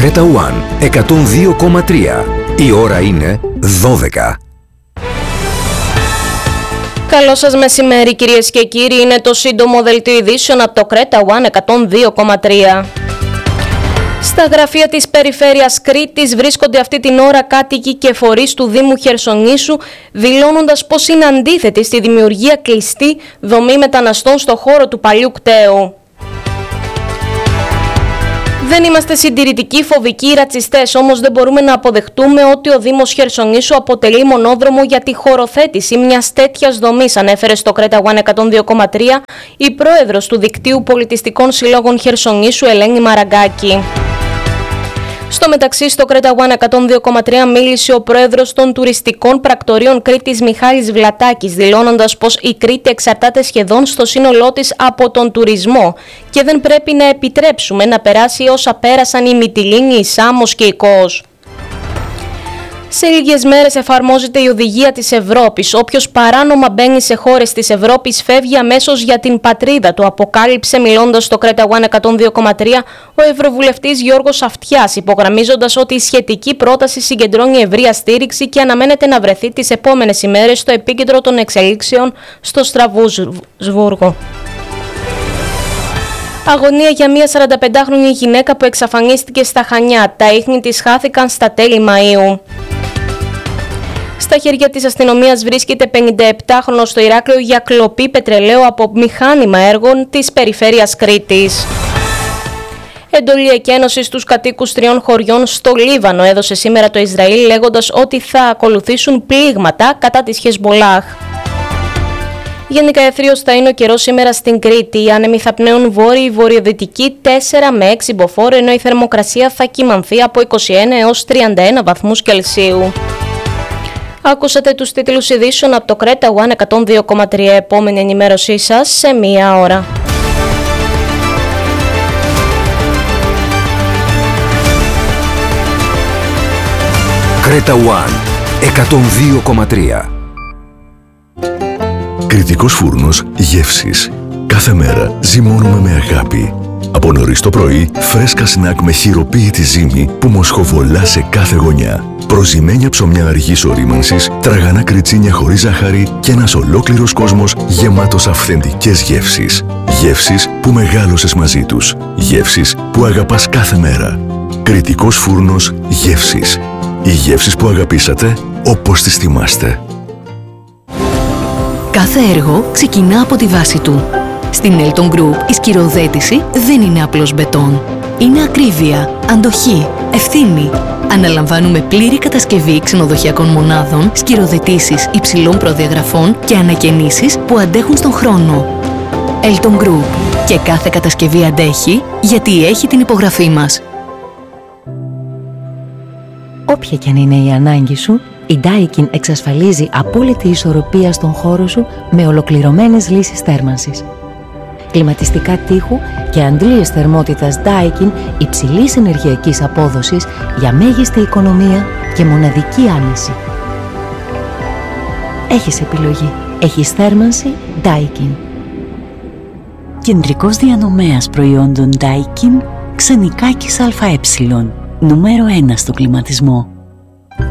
Creta One 102,3. Η ώρα είναι 12. Καλό σας μεσημέρι κυρίες και κύριοι, είναι το σύντομο δελτίο ειδήσεων από το Creta One 102,3. Στα γραφεία της Περιφέρειας Κρήτης βρίσκονται αυτή την ώρα κάτοικοι και φορείς του Δήμου Χερσονήσου, δηλώνοντας πως είναι αντίθετοι στη δημιουργία κλειστή δομή μεταναστών στο χώρο του παλιού κταίου. Δεν είμαστε συντηρητικοί, φοβικοί ή ρατσιστές, όμως δεν μπορούμε να αποδεχτούμε ότι ο Δήμος Χερσονήσου αποτελεί μονόδρομο για τη χωροθέτηση μιας τέτοιας δομής, ανέφερε στο Creta One 102,3 η πρόεδρος του Δικτύου Πολιτιστικών Συλλόγων Χερσονήσου, Ελένη Μαραγκάκη. Στο μεταξύ, στο Creta One 102,3 μίλησε ο πρόεδρος των τουριστικών πρακτορείων Κρήτης Μιχάλης Βλατάκης, δηλώνοντας πως η Κρήτη εξαρτάται σχεδόν στο σύνολό της από τον τουρισμό και δεν πρέπει να επιτρέψουμε να περάσει όσα πέρασαν η Μυτιλήνη, η Σάμος και η Κόος. Σε λίγες μέρες εφαρμόζεται η οδηγία της Ευρώπης. Όποιος παράνομα μπαίνει σε χώρες της Ευρώπης φεύγει αμέσως για την πατρίδα του, αποκάλυψε μιλώντας στο Creta One 102,3 ο Ευρωβουλευτής Γιώργος Αυτιάς, υπογραμμίζοντας ότι η σχετική πρόταση συγκεντρώνει ευρεία στήριξη και αναμένεται να βρεθεί τις επόμενες ημέρες στο επίκεντρο των εξελίξεων στο Στρασβούργο. Αγωνία για μια 45χρονη γυναίκα που εξαφανίστηκε στα Χανιά. Τα ίχνη της χάθηκαν στα τέλη Μαΐου. Στα χέρια της αστυνομίας βρίσκεται 57χρονος στο Ηράκλειο για κλοπή πετρελαίου από μηχάνημα έργων της Περιφέρειας Κρήτης. Εντολή εκένωσης στους κατοίκους 3 χωριών στο Λίβανο έδωσε σήμερα το Ισραήλ, λέγοντας ότι θα ακολουθήσουν πλήγματα κατά της Χεσμολάχ. Γενικά αιθρίος θα είναι ο καιρός σήμερα στην Κρήτη. Οι άνεμοι θα πνέουν βόρειο-βορειοδυτική 4 με 6 μποφόρ, ενώ η θερμοκρασία θα κυμανθεί από 21 έως 31 βαθμούς Κελσίου. Άκουσατε τους τίτλους ειδήσεων από το Creta One 102,3. Επόμενη ενημέρωσή σας σε μία ώρα. Creta One 102,3. Κρητικός φούρνος γεύσης. Κάθε μέρα ζυμώνουμε με αγάπη. Από νωρίς το πρωί, φρέσκα σνακ με χειροποίητη ζύμη που μοσχοβολά σε κάθε γωνιά. Προζυμένια ψωμιά αργής ορίμανσης, τραγανά κριτσίνια χωρίς ζάχαρη και ένας ολόκληρος κόσμος γεμάτος αυθεντικές γεύσεις. Γεύσεις που μεγάλωσες μαζί τους. Γεύσεις που αγαπάς κάθε μέρα. Κρητικός φούρνος γεύσης. Οι γεύσεις που αγαπήσατε όπως τις θυμάστε. Κάθε έργο ξεκινά από τη βάση του. Στην Elton Group η σκυροθέτηση δεν είναι απλώς μπετόν. Είναι ακρίβεια, αντοχή, ευθύνη. Αναλαμβάνουμε πλήρη κατασκευή ξενοδοχειακών μονάδων, σκυροθετήσεις υψηλών προδιαγραφών και ανακαινήσεις που αντέχουν στον χρόνο. Elton Group. Και κάθε κατασκευή αντέχει γιατί έχει την υπογραφή μας. Όποια κι αν είναι η ανάγκη σου, η Daikin εξασφαλίζει απόλυτη ισορροπία στον χώρο σου με ολοκληρωμένες λύσεις θέρμανσης. Κλιματιστικά τείχου και αντλίες θερμότητας Daikin υψηλής ενεργειακής απόδοσης για μέγιστη οικονομία και μοναδική άνεση. Έχεις επιλογή. Έχεις θέρμανση Daikin. Κεντρικός διανομέας προϊόντων Daikin, Ξενικάκης ΑΕ, νούμερο 1 στο κλιματισμό.